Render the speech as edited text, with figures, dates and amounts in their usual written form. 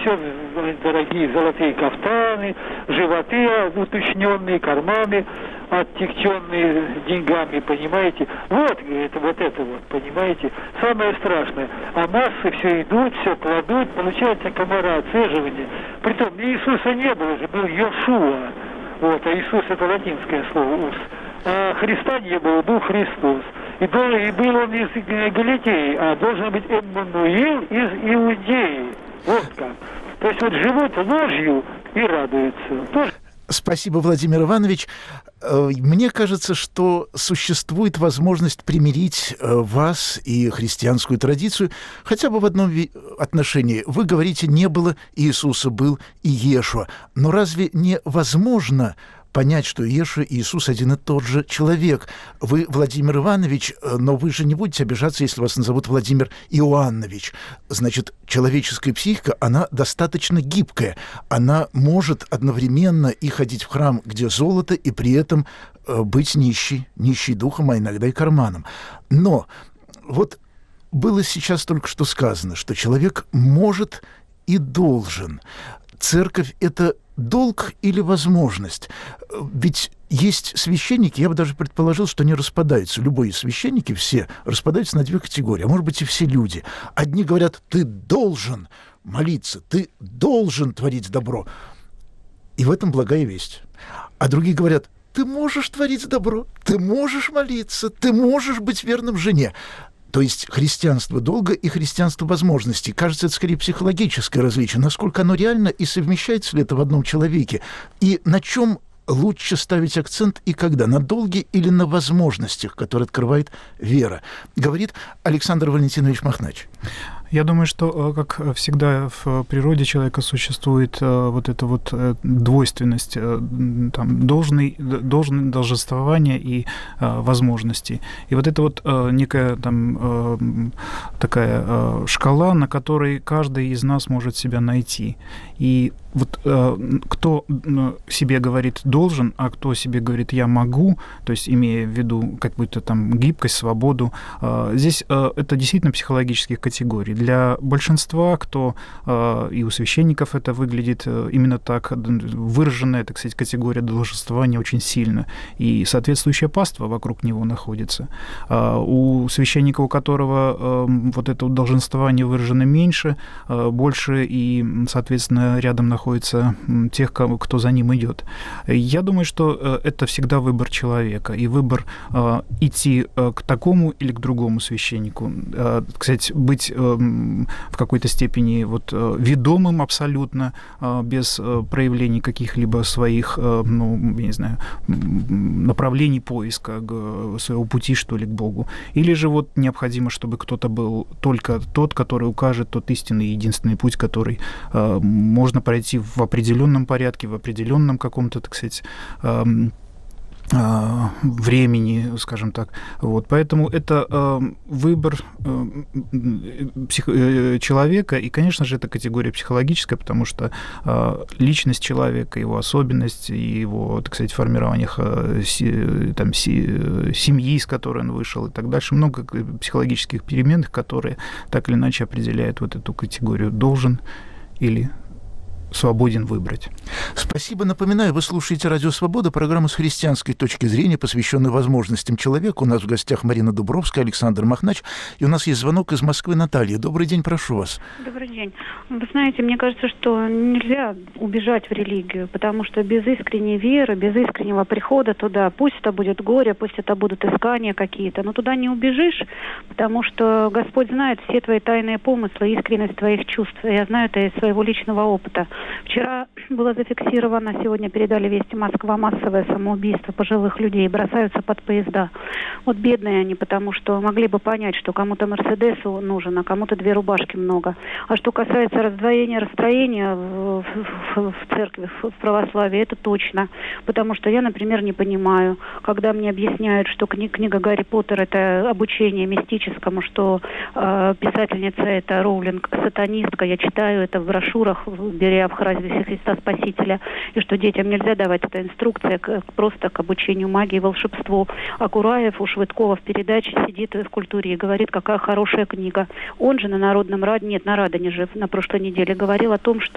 несет дорогие золотые кафтаны, животы уточненные, карманы оттекченные деньгами, понимаете? Вот, говорит, понимаете? Самое страшное. А массы все идут, все кладут, получается комара, отцеживание. Притом Иисуса не было же, был Йошуа. Вот, а Иисус это латинское слово, ус. А Христа не было, был Христос. И был он из Галилеи, а должен быть Эммануил из Иудеи. Вот как. То есть вот живут ложью и радуются. Тоже. Спасибо, Владимир Иванович. Мне кажется, что существует возможность примирить вас и христианскую традицию хотя бы в одном отношении. Вы говорите, не было Иисуса, был Иешуа. Но разве невозможно понять, что Иешуа и Иисус один и тот же человек? Вы Владимир Иванович, но вы же не будете обижаться, если вас назовут Владимир Иоаннович. Значит, человеческая психика, она достаточно гибкая. Она может одновременно и ходить в храм, где золото, и при этом быть нищей духом, а иногда и карманом. Но вот было сейчас только что сказано, что человек может и должен. Церковь – это долг или возможность? Ведь есть священники, я бы даже предположил, что они распадаются. Любые священники все распадаются на две категории, а может быть и все люди. Одни говорят, ты должен молиться, ты должен творить добро. И в этом благая весть. А другие говорят, ты можешь творить добро, ты можешь молиться, ты можешь быть верным жене. То есть христианство долга и христианство возможностей. Кажется, это скорее психологическое различие. Насколько оно реально и совмещается ли это в одном человеке? И на чем лучше ставить акцент и когда? На долге или на возможностях, которые открывает вера? Говорит Александр Валентинович Махнач. Я думаю, что, как всегда, в природе человека существует вот эта вот двойственность, там, долженствование и возможности. И вот это вот некая там такая шкала, на которой каждый из нас может себя найти. И вот кто себе говорит «должен», а кто себе говорит «я могу», то есть имея в виду какую-то там гибкость, свободу, здесь это действительно психологические категории. Для большинства, кто и у священников это выглядит именно так, выраженная, так сказать, категория долженствования очень сильно, и соответствующая паства вокруг него находится. У священника, у которого вот это долженствование выражено меньше, больше, и, соответственно, рядом находится тех, кто за ним идет. Я думаю, что это всегда выбор человека, и выбор идти к такому или к другому священнику. Кстати, быть в какой-то степени вот ведомым абсолютно, без проявлений каких-либо своих, ну, я не знаю, направлений поиска своего пути, что ли, к Богу. Или же вот необходимо, чтобы кто-то был только тот, который укажет тот истинный и единственный путь, который можно пройти в определенном порядке, в определенном каком-то, так сказать, времени, скажем так. Вот. Поэтому это выбор человека, и, конечно же, это категория психологическая, потому что личность человека, его особенность, его, так сказать, формирование там, семьи, из которой он вышел, и так дальше, много психологических переменных, которые так или иначе определяют вот эту категорию «должен» или свободен выбрать. Спасибо. Напоминаю, вы слушаете «Радио Свобода», программу с христианской точки зрения, посвященную возможностям человека. У нас в гостях Марина Дубровская, Александр Махнач. И у нас есть звонок из Москвы. Наталья. Добрый день, прошу вас. Добрый день. Вы знаете, мне кажется, что нельзя убежать в религию, потому что без искренней веры, без искреннего прихода туда, пусть это будет горе, пусть это будут искания какие-то, но туда не убежишь, потому что Господь знает все твои тайные помыслы, искренность твоих чувств. Я знаю это из своего личного опыта. Вчера было зафиксировано, сегодня передали вести, Москва, массовое самоубийство пожилых людей, бросаются под поезда. Вот бедные они, потому что могли бы понять, что кому-то Мерседес нужен, а кому-то 2 рубашки много. А что касается раздвоения, расстроения в церкви, в православии, это точно. Потому что я, например, не понимаю, когда мне объясняют, что книга «Гарри Поттер» — это обучение мистическому, что писательница — это Роулинг, сатанистка. Я читаю это в брошюрах, беря в храме Христа Спасителя, и что детям нельзя давать эта инструкция просто к обучению магии и волшебству. А Кураев у Швыдкова в передаче сидит в «Культуре» и говорит, какая хорошая книга. Он же на Народном Радио, нет, на Радоне же на прошлой неделе говорил о том, что